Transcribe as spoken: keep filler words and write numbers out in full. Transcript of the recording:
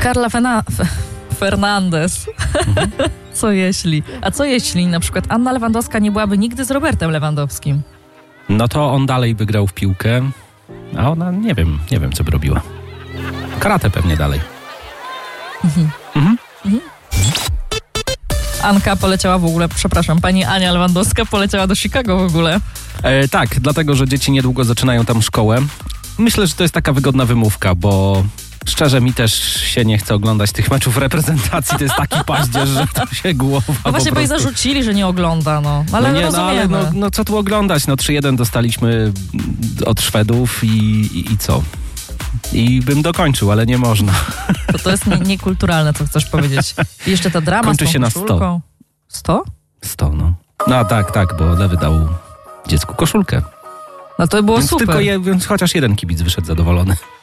Karla Fena... Fernandez. Mhm. Co jeśli? A co jeśli na przykład Anna Lewandowska nie byłaby nigdy z Robertem Lewandowskim? No to on dalej by grał w piłkę, a ona nie wiem, nie wiem co by robiła. Karate pewnie dalej. Mhm. Mhm. Mhm. Anka poleciała w ogóle, przepraszam, pani Ania Lewandowska poleciała do Chicago w ogóle. E, tak, dlatego, że dzieci niedługo zaczynają tam szkołę. Myślę, że to jest taka wygodna wymówka, bo szczerze mi też się nie chce oglądać tych meczów reprezentacji. To jest taki paździerz, że to się głowa No właśnie, bo jej zarzucili, że nie ogląda, no. Ale no nie, no, ale rozumiemy. no, no co tu oglądać? No trzy jeden dostaliśmy od Szwedów i, i, i co? I bym dokończył, ale nie można. To, to jest nie, niekulturalne, co chcesz powiedzieć. I jeszcze ta drama Kończy z tą się na koszulką. sto. sto? sto, no. No tak, tak, bo Lewy dał dziecku koszulkę. No to było więc super. Tylko je, więc chociaż jeden kibic wyszedł zadowolony.